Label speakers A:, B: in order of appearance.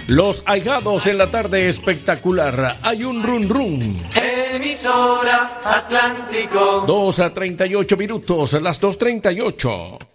A: Los ahijados en la tarde espectacular. Hay un run run.
B: Emisora Atlántico.
A: 2:38 minutos, las 2:38.